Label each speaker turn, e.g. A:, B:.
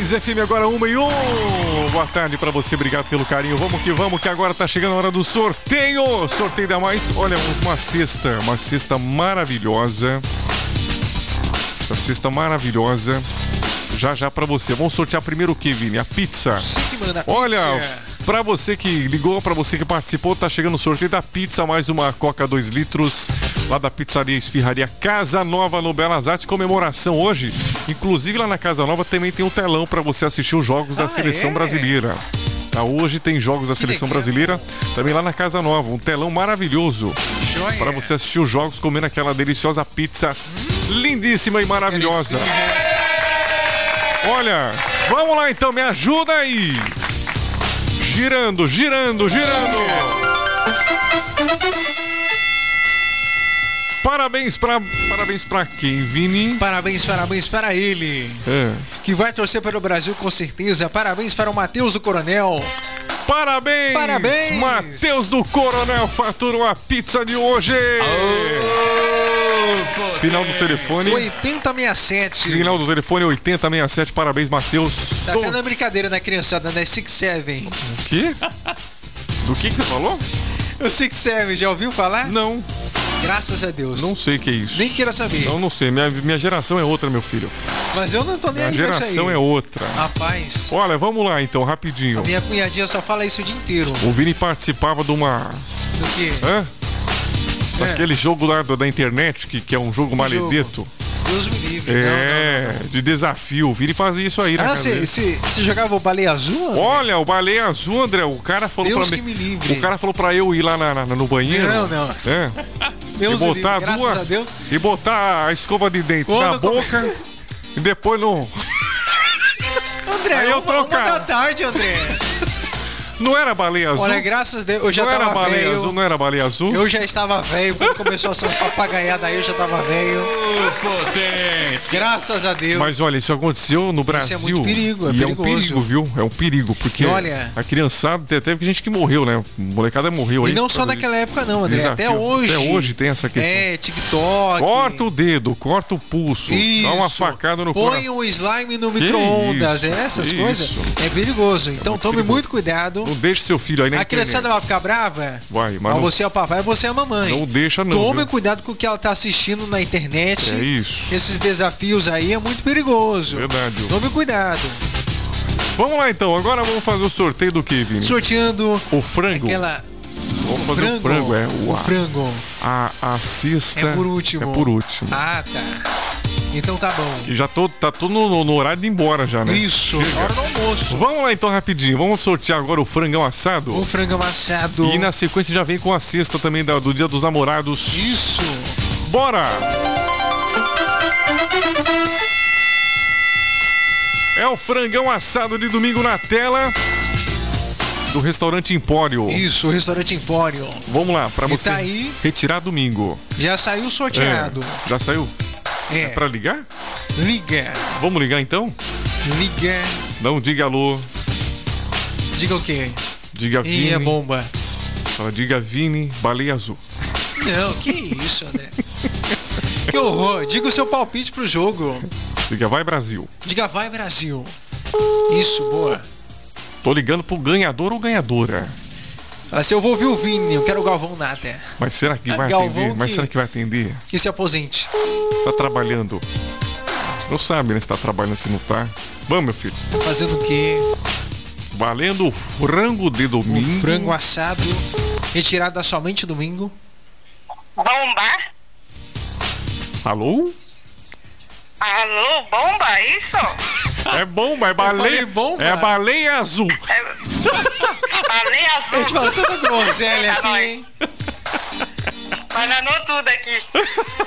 A: Parabéns, FM, agora 1:01. Boa tarde pra você, obrigado pelo carinho. Vamos que agora tá chegando a hora do sorteio. Sorteio da mais, olha, uma cesta maravilhosa. Essa cesta maravilhosa. Já pra você. Vamos sortear primeiro o que, Vini? A pizza. Olha, pra você que ligou, pra você que participou, tá chegando o sorteio da pizza, mais uma Coca 2 litros, lá da Pizzaria Esfirraria Casa Nova, no Belas Artes. Comemoração hoje. Inclusive lá na Casa Nova também tem um telão pra você assistir os jogos da Seleção Brasileira. Hoje tem jogos da Seleção Brasileira, também lá na Casa Nova. Um telão maravilhoso para você assistir os jogos comendo aquela deliciosa pizza lindíssima e maravilhosa. Olha, vamos lá então, me ajuda aí. Girando. Parabéns pra quem, Vini?
B: Parabéns para ele. Que vai torcer pelo Brasil com certeza. Parabéns para o Matheus do Coronel.
A: Parabéns! Matheus do Coronel faturou a pizza de hoje! Final do telefone
B: 8067.
A: Final do telefone 8067. Parabéns, Matheus.
B: Tá até na brincadeira, né, criançada, né? 67.
A: O quê? Do que você falou?
B: O 67, já ouviu falar?
A: Não.
B: Graças a Deus.
A: Não sei o que é isso.
B: Nem queira saber.
A: Não sei. Minha geração é outra, meu filho.
B: Mas eu não tô nem aí.
A: Minha geração é outra.
B: Rapaz.
A: Olha, vamos lá então, rapidinho.
B: A minha cunhadinha só fala isso o dia inteiro.
A: O Vini participava de uma...
B: Do quê?
A: Daquele jogo lá da internet, que é um jogo maledeto.
B: Deus me livre. Não.
A: De desafio. O Vini fazia isso aí na casa.
B: Você jogava o Baleia Azul, André?
A: Olha, o Baleia Azul, André, o cara falou
B: Deus
A: pra
B: que
A: mim.
B: me livre.
A: O cara falou pra eu ir lá no banheiro.
B: Não.
A: Deus e botar
B: livre, graças a Deus.
A: E botar a escova de dente na boca e depois no...
B: André,
A: aí eu trocava.
B: 1 da tarde, André.
A: Não era Baleia Azul?
B: Olha, graças a Deus, eu já tava velho.
A: Não era Baleia Azul?
B: Eu já estava velho. Quando começou essa papagaiada aí, eu já tava velho.
A: Potência!
B: Graças a Deus.
A: Mas olha, isso aconteceu no Brasil.
B: Isso é muito perigo,
A: e
B: perigoso.
A: É um perigo, viu? É um perigo, porque
B: olha,
A: a criançada, teve gente que morreu, né? A molecada morreu aí.
B: E não só naquela época não, André.
A: Desafio.
B: Até hoje.
A: Até hoje tem essa questão.
B: TikTok.
A: Corta o dedo, corta o pulso.
B: Isso.
A: Dá uma facada no coração.
B: Põe um slime no micro-ondas. Essas coisas. É perigoso. Então tome muito cuidado.
A: Não deixe seu filho aí na
B: A criançada vai ficar brava?
A: Vai, mas
B: você é o papai, você é a mamãe.
A: Não deixa não.
B: Tome cuidado com o que ela tá assistindo na internet.
A: É isso.
B: Esses desafios aí é muito perigoso.
A: Verdade.
B: Tome cuidado.
A: Vamos lá então, agora vamos fazer o sorteio do que, Vini?
B: Sorteando
A: o frango. Vamos fazer o frango,
B: o frango.
A: A cesta
B: é por último.
A: Ah,
B: tá. Então tá bom.
A: E já tá tudo no horário de ir embora já, né?
B: Isso, hora do almoço.
A: Vamos lá então rapidinho, vamos sortear agora o frangão assado.
B: O frangão assado.
A: E na sequência já vem com a cesta também do Dia dos Namorados.
B: Isso.
A: Bora! É o frangão assado de domingo na tela do Restaurante Empório.
B: Isso, o Restaurante Empório.
A: Vamos lá, pra você
B: tá aí,
A: retirar domingo.
B: Já saiu sorteado.
A: Já saiu? É pra ligar?
B: Liga.
A: Vamos ligar então?
B: Liga.
A: Não, diga alô.
B: Diga o quê?
A: Diga Vini.
B: É bomba.
A: Diga Vini, Baleia Azul.
B: Não, que isso, André. Que horror. Diga o seu palpite pro jogo.
A: Diga vai Brasil.
B: Diga vai Brasil. Isso, boa.
A: Tô ligando pro ganhador ou ganhadora.
B: Fala assim, eu vou ouvir o Vini, eu quero o Galvão nada.
A: Mas será que vai atender? Mas será que vai atender?
B: Que se aposente.
A: Você tá trabalhando. Você não sabe, né? Se tá trabalhando, se não tá. Vamos, meu filho.
B: Fazendo o quê?
A: Valendo o frango de domingo.
B: O frango assado, retirado somente domingo.
C: Bomba?
A: Alô?
C: Alô, bomba, isso?
A: É bomba, é baleia.
B: Bomba.
A: É a baleia azul.
C: Baleia azul.
B: A gente fala tanta groselha aqui, hein?
C: Bananou tudo aqui.